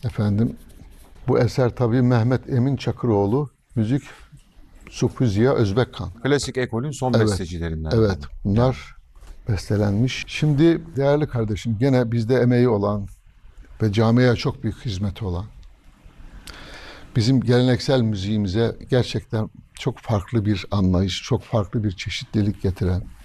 Efendim, bu eser tabii Mehmet Emin Çakıroğlu, müzik Sufuziya Özbekkan. Klasik ekolün son Evet, bestecilerinden. evet. Yani. Bunlar bestelenmiş. Şimdi değerli kardeşim, gene bizde emeği olan ve camiye çok büyük hizmeti olan, bizim geleneksel müziğimize gerçekten çok farklı bir anlayış, çok farklı bir çeşitlilik getiren